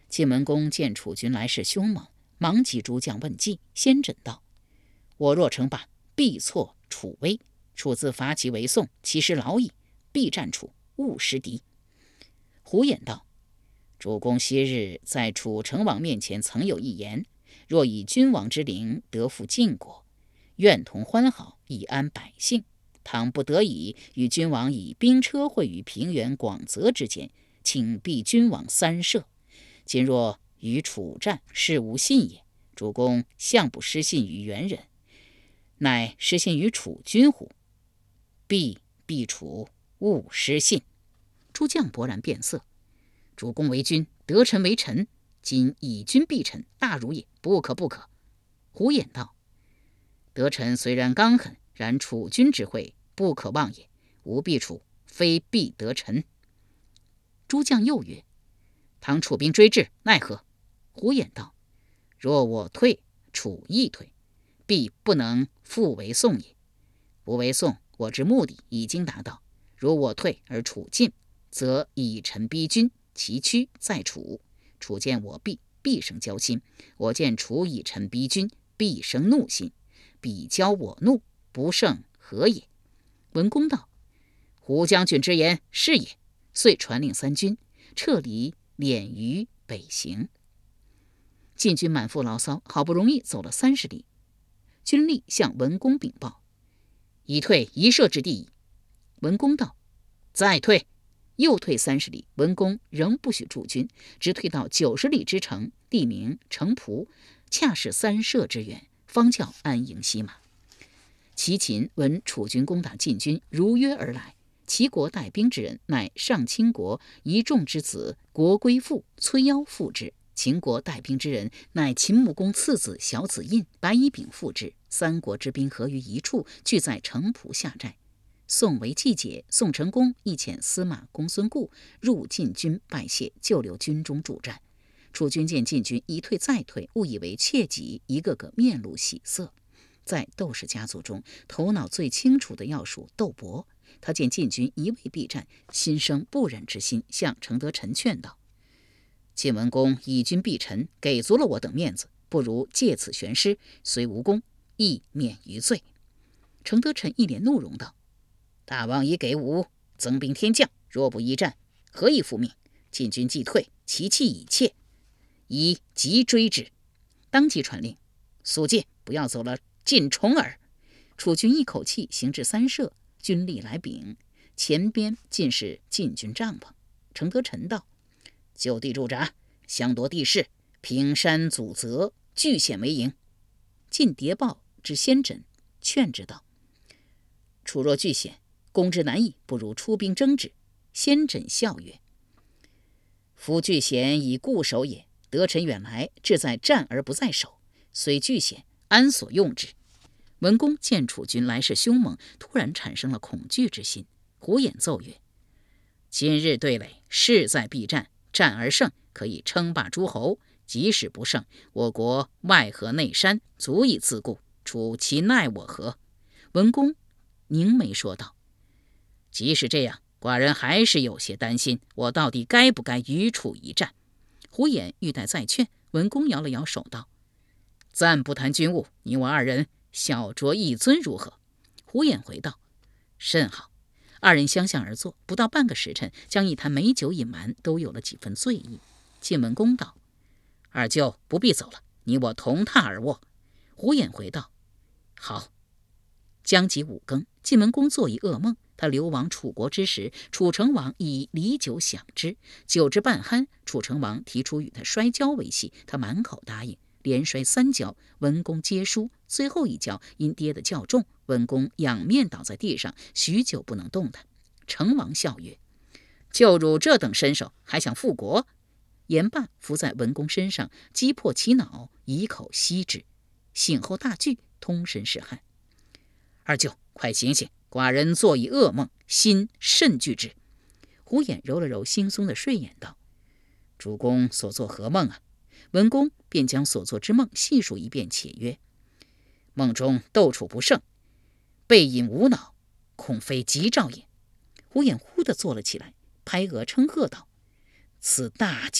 晋文公见楚军来势凶猛，忙急诸将问计。先轸道：我若称霸，必挫楚威。楚自伐其为宋，其师老矣，必战楚，勿失敌。胡衍道：主公昔日在楚成王面前曾有一言，若以君王之灵得复晋国，愿同欢好，以安百姓。倘不得已，与君王以兵车会于平原广泽之间，请避君王3舍。今若与楚战，事无信也。主公向不失信于元人，乃失信于楚君乎？必楚，勿失信。诸将勃然变色。主公为君，得臣为臣，今以君避臣，大辱也，不可不可。胡衍道：得臣虽然刚狠，然楚君之惠不可忘也。吾避楚，非必得臣。诸将又曰：倘楚兵追至，奈何？胡衍道：若我退，楚亦退，必不能复为宋也。不为宋，我之目的已经达到。如我退而楚进，则以臣逼君，其躯在楚，楚见我必生交心；我见楚以臣逼君，必生怒心。彼交我怒，不胜何也？文公道：胡将军之言是也。遂传令3军撤离敛于北行。晋军满腹牢骚，好不容易走了30里，军吏向文公禀报：已退1舍之地矣。文公道：再退。又退30里，文公仍不许驻军，直退到90里之城，地名城濮，恰是3舍之远，方叫安营息马。齐秦闻楚军攻打晋军，如约而来。齐国带兵之人，乃上卿国一仲之子国归父崔夭父之；秦国带兵之人，乃秦穆公次子小子印、白乙丙父之。3国之兵合于一处，聚在城濮下寨。宋为季节，宋成公亦遣司马公孙固入晋军拜谢，就留军中助战。楚军见晋军一退再退，误以为窃己，一个个面露喜色。在窦氏家族中，头脑最清楚的要数窦伯。他见晋军一味避战，心生不忍之心，向程德臣劝道：晋文公以军避臣，给足了我等面子，不如借此悬师，虽无功，亦免于罪。程德臣一脸怒容道：大王已给吾增兵添将，若不一战，何以复命？晋军既退，其气已怯，宜急追之。当即传令：速进，不要走了晋重耳。楚军一口气行至3舍，军吏来禀，前边尽是晋军帐篷。程德臣道：就地驻扎，相夺地势，平山阻泽，据险为营。晋谍报至先轸，劝之道：楚若据险，攻之难矣，不如出兵征之。先轸笑曰：夫据险以固守也，得臣远来，志在战而不在守，虽据险，安所用之？文公见楚军来势凶猛，突然产生了恐惧之心。胡衍奏曰：今日对垒，势在必战，战而胜，可以称霸诸侯；即使不胜，我国外河内山，足以自固，楚其奈我何？文公凝眉说道：即使这样，寡人还是有些担心，我到底该不该与楚一战？胡衍欲待再劝，文公摇了摇手道：暂不谈军务，你我2人小酌一樽如何？胡衍回道：甚好。2人相向而坐，不到半个时辰，将一坛美酒饮完，都有了几分醉意。晋文公道：二舅不必走了，你我同榻而卧。胡衍回道：好。将及5更，晋文公做一噩梦，他流亡楚国之时，楚成王以礼酒享之，酒至半酣，楚成王提出与他摔跤为戏，他满口答应，连摔3跤，文公皆输。最后一跤因跌得较重，文公仰面倒在地上，许久不能动弹。成王笑曰：就汝这等身手，还想复国？言罢，伏在文公身上，击破其脑，以口吸之。醒后大惧，通身是汗。二舅，快醒醒，寡人做一噩梦，心甚惧之。胡衍揉了揉惺忪的睡眼，道：主公所作何梦啊？文公便将所作之梦细数一遍，且曰：梦中斗楚不胜，背饮无脑，恐非吉兆也。胡衍忽地坐了起来，拍额称贺道：此大吉！